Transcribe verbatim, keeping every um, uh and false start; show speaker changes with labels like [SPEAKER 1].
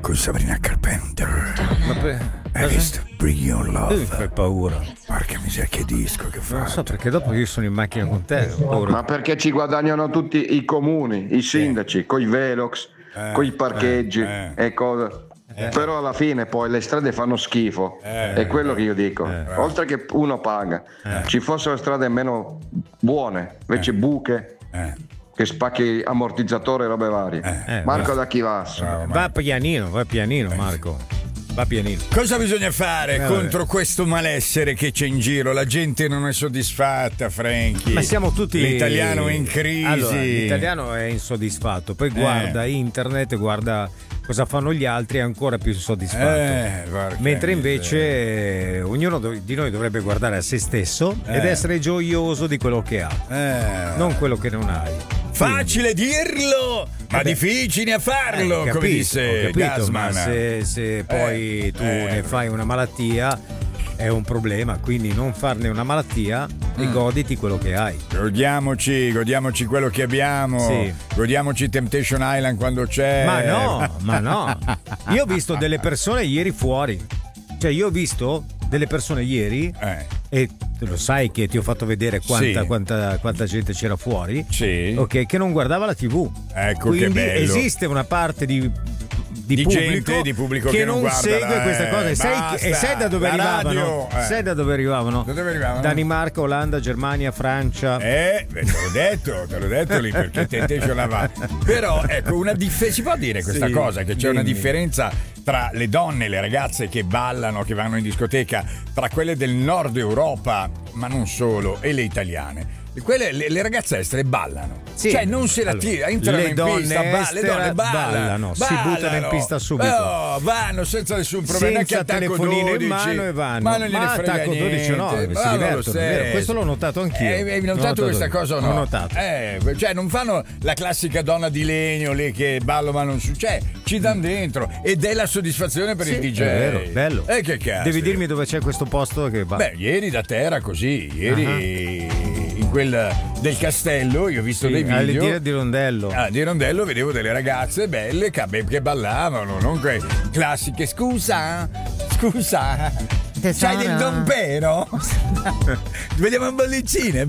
[SPEAKER 1] con Sabrina Carpenter.
[SPEAKER 2] Ma per...
[SPEAKER 1] Hai visto? Bring Your Love.
[SPEAKER 2] Mi fai paura.
[SPEAKER 1] Porca miseria, che disco che fa.
[SPEAKER 2] Non so, perché dopo io sono in macchina con te. Ho paura.
[SPEAKER 3] Ma perché ci guadagnano tutti i comuni, i sindaci, eh. coi velox,
[SPEAKER 1] eh,
[SPEAKER 3] coi parcheggi
[SPEAKER 1] eh,
[SPEAKER 3] e cose. Eh. Però alla fine poi le strade fanno schifo, eh. è quello che io dico. Eh. Oltre che uno paga, eh. ci fossero strade meno buone, invece eh. buche. Eh. Che spacchi ammortizzatore e robe varie. Eh, Marco va. da Chivasso.
[SPEAKER 2] Bravo, va pianino, va pianino Marco. Va pianino.
[SPEAKER 1] Cosa bisogna fare eh, contro vabbè. questo malessere che c'è in giro? La gente non è soddisfatta, Franky.
[SPEAKER 2] Ma siamo tutti.
[SPEAKER 1] L'italiano è in crisi.
[SPEAKER 2] Allora, l'italiano è insoddisfatto. Poi guarda eh. internet, guarda cosa fanno gli altri, è ancora più insoddisfatto. Eh, Mentre invece eh, ognuno di noi dovrebbe guardare a se stesso eh. ed essere gioioso di quello che ha, eh. non quello che non hai.
[SPEAKER 1] Facile dirlo, ma Vabbè. difficile a farlo, eh, capito, come disse Gassman.
[SPEAKER 2] Ma se, se poi eh, tu eh. ne fai una malattia è un problema, quindi non farne una malattia mm. e goditi quello che hai.
[SPEAKER 1] Godiamoci, godiamoci quello che abbiamo. Sì. Godiamoci Temptation Island quando c'è.
[SPEAKER 2] Ma no, ma no. Io ho visto delle persone ieri fuori. Cioè io ho visto delle persone ieri eh. e lo sai che ti ho fatto vedere quanta, sì. quanta, quanta gente c'era fuori,
[SPEAKER 1] sì.
[SPEAKER 2] ok, che non guardava la tivù.
[SPEAKER 1] Ecco
[SPEAKER 2] Quindi
[SPEAKER 1] che bello.
[SPEAKER 2] Esiste una parte di Di,
[SPEAKER 1] di
[SPEAKER 2] pubblico,
[SPEAKER 1] gente, di pubblico
[SPEAKER 2] che,
[SPEAKER 1] che
[SPEAKER 2] non,
[SPEAKER 1] non guarda
[SPEAKER 2] segue
[SPEAKER 1] la,
[SPEAKER 2] queste cose.
[SPEAKER 1] eh,
[SPEAKER 2] Sai,
[SPEAKER 1] basta,
[SPEAKER 2] e sai da dove arrivavano?
[SPEAKER 1] Eh.
[SPEAKER 2] Sai da dove arrivavano?
[SPEAKER 1] Da dove arrivavano?
[SPEAKER 2] Danimarca, Olanda, Germania, Francia.
[SPEAKER 1] Eh, te l'ho detto, te l'ho detto lì perché Temptation la va. Però ecco, una dif- si può dire questa sì, cosa che c'è dimmi. una differenza tra le donne, le ragazze che ballano, che vanno in discoteca, tra quelle del nord Europa, ma non solo, e le italiane. Quelle, le, le ragazze estere ballano, sì. cioè non se la allora, tira, entrano in pista, ba- le donne ballano,
[SPEAKER 2] ballano, si buttano in pista subito.
[SPEAKER 1] Oh, vanno senza nessun problema,
[SPEAKER 2] senza
[SPEAKER 1] neanche
[SPEAKER 2] telefonino
[SPEAKER 1] dodici,
[SPEAKER 2] in mano e vanno.
[SPEAKER 1] Ma non gliene
[SPEAKER 2] ma
[SPEAKER 1] frega
[SPEAKER 2] attacco
[SPEAKER 1] niente.
[SPEAKER 2] dodici no, si divertono, vero? Questo l'ho notato anch'io.
[SPEAKER 1] Eh, hai notato, notato questa cosa o no?
[SPEAKER 2] L'ho notato.
[SPEAKER 1] Eh, cioè non fanno la classica donna di legno lì che ballo ma non succede, cioè, ci danno dentro ed è la soddisfazione per
[SPEAKER 2] sì,
[SPEAKER 1] il D J.
[SPEAKER 2] È vero, bello.
[SPEAKER 1] E eh, che cazzo.
[SPEAKER 2] Devi dirmi dove c'è questo posto che va.
[SPEAKER 1] Beh, ieri da te era così, ieri uh-huh. in quel del castello io ho visto sì, dei video
[SPEAKER 2] all'idea di Rondello
[SPEAKER 1] ah, di Rondello vedevo delle ragazze belle che, che ballavano, non quelle classiche scusa scusa c'hai del dompero vediamo un bollicine